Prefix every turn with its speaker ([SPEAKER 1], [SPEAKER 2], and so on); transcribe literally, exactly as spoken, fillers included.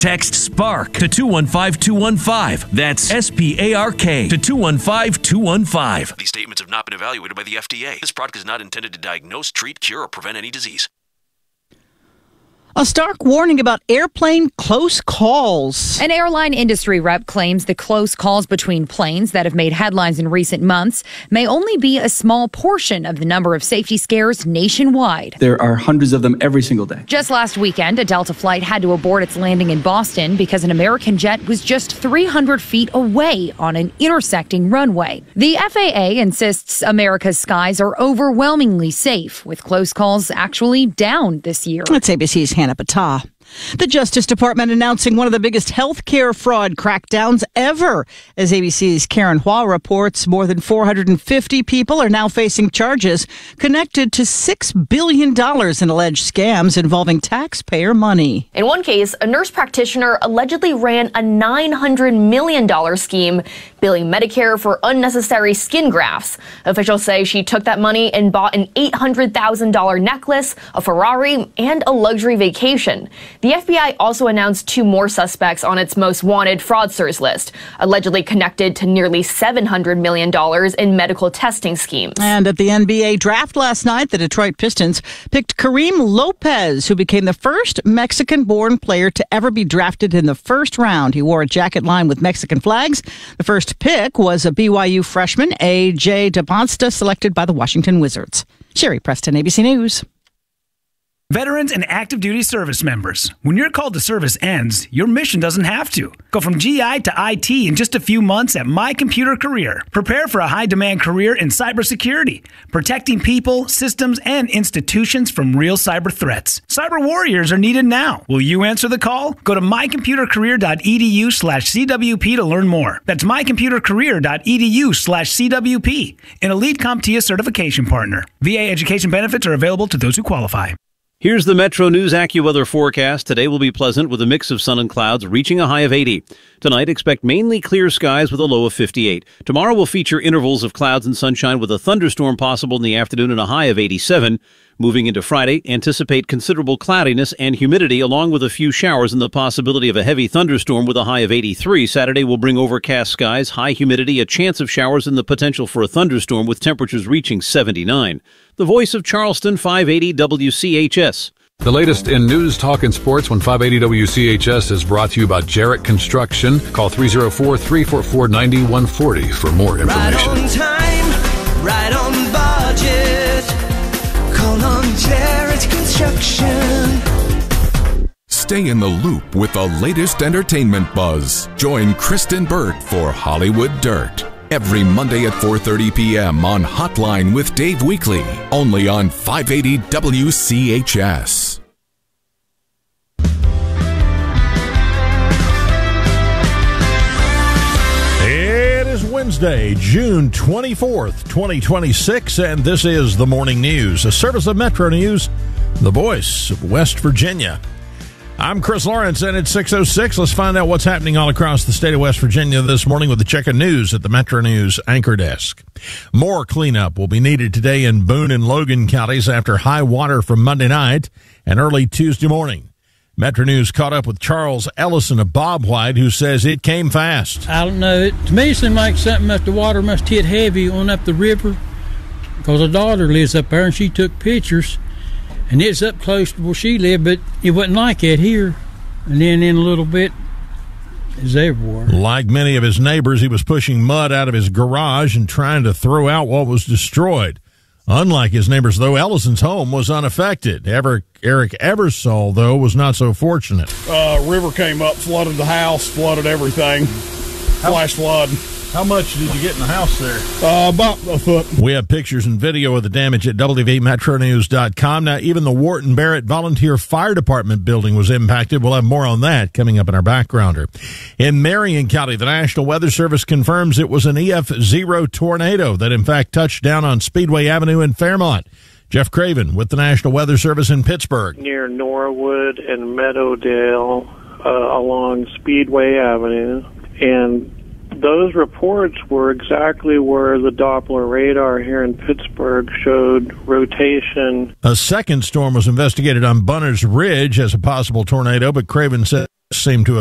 [SPEAKER 1] Text SPARK to two one five two one five. That's S P A R K to two one five two one five.
[SPEAKER 2] These statements have not been evaluated by the F D A. This product is not intended to diagnose, treat, cure, or prevent any disease.
[SPEAKER 3] A stark warning about airplane close calls.
[SPEAKER 4] An airline industry rep claims the close calls between planes that have made headlines in recent months may only be a small portion of the number of safety scares nationwide.
[SPEAKER 5] There are hundreds of them every single day.
[SPEAKER 4] Just last weekend, a Delta flight had to abort its landing in Boston because an American jet was just three hundred feet away on an intersecting runway. The F A A insists America's skies are overwhelmingly safe, with close calls actually down this year.
[SPEAKER 3] That's A B C's Hannah Patah. The Justice Department announcing one of the biggest health care fraud crackdowns ever. As A B C's Karen Hua reports, more than four hundred fifty people are now facing charges connected to six billion dollars in alleged scams involving taxpayer money.
[SPEAKER 6] In one case, a nurse practitioner allegedly ran a nine hundred million dollars scheme billing Medicare for unnecessary skin grafts. Officials say she took that money and bought an eight hundred thousand dollars necklace, a Ferrari, and a luxury vacation. The F B I also announced two more suspects on its most wanted fraudsters list, allegedly connected to nearly seven hundred million dollars in medical testing schemes.
[SPEAKER 3] And at the N B A draft last night, the Detroit Pistons picked Kareem Lopez, who became the first Mexican-born player to ever be drafted in the first round. He wore a jacket lined with Mexican flags. The first pick was a B Y U freshman, A J DePonsta, selected by the Washington Wizards. Sherry Preston, A B C News.
[SPEAKER 7] Veterans and active duty service members, when your call to service ends, your mission doesn't have to. Go from G I to I T in just a few months at My Computer Career. Prepare for a high-demand career in cybersecurity, protecting people, systems, and institutions from real cyber threats. Cyber warriors are needed now. Will you answer the call? Go to mycomputercareer.edu slash CWP to learn more. That's mycomputercareer.edu slash CWP, an Elite CompTIA certification partner. V A education benefits are available to those who qualify.
[SPEAKER 8] Here's the Metro News AccuWeather forecast. Today will be pleasant with a mix of sun and clouds, reaching a high of eighty. Tonight, expect mainly clear skies with a low of fifty-eight. Tomorrow will feature intervals of clouds and sunshine with a thunderstorm possible in the afternoon and a high of eighty-seven. Moving into Friday, anticipate considerable cloudiness and humidity along with a few showers and the possibility of a heavy thunderstorm with a high of eighty-three. Saturday will bring overcast skies, high humidity, a chance of showers, and the potential for a thunderstorm with temperatures reaching seventy-nine. The voice of Charleston, five eighty W C H S.
[SPEAKER 9] The latest in news, talk, and sports when five eighty W C H S is brought to you by Jarrett Construction. Call three oh four, three four four, nine one four oh for more information.
[SPEAKER 10] Right on time, right on budget. Call on Jarrett Construction.
[SPEAKER 11] Stay in the loop with the latest entertainment buzz. Join Kristen Burt for Hollywood Dirt. Every Monday at four thirty p.m. on Hotline with Dave Weekly, only on five eighty W C H S.
[SPEAKER 12] It is Wednesday, June twenty-fourth, twenty twenty-six, and this is the Morning News, a service of Metro News, the voice of West Virginia. I'm Chris Lawrence, and it's six oh six. Let's find out what's happening all across the state of West Virginia this morning with the check of news at the Metro News anchor desk. More cleanup will be needed today in Boone and Logan counties after high water from Monday night and early Tuesday morning. Metro News caught up with Charles Ellison of Bob White, who says it came fast.
[SPEAKER 13] I don't know. It, to me, it seemed like something that the water must hit heavy on up the river because a daughter lives up there, and she took pictures. And it's up close to where she lived, but it wasn't like that here. And then in a little bit, it's everywhere.
[SPEAKER 12] Like many of his neighbors, he was pushing mud out of his garage and trying to throw out what was destroyed. Unlike his neighbors, though, Ellison's home was unaffected. Ever, Eric Eversole, though, was not so fortunate.
[SPEAKER 14] Uh, river came up, flooded the house, flooded everything. Flash flood.
[SPEAKER 12] How much did you get in the house there?
[SPEAKER 14] Uh, about a foot.
[SPEAKER 12] We have pictures and video of the damage at W V metro news dot com. Now, even the Wharton Barrett Volunteer Fire Department building was impacted. We'll have more on that coming up in our backgrounder. In Marion County, the National Weather Service confirms it was an E F zero tornado that, in fact, touched down on Speedway Avenue in Fairmont. Jeff Craven with the National Weather Service in Pittsburgh.
[SPEAKER 15] Near Norwood and Meadowdale uh, along Speedway Avenue. And those reports were exactly where the Doppler radar here in Pittsburgh showed rotation.
[SPEAKER 12] A second storm was investigated on Bunner's Ridge as a possible tornado, but Craven said seem to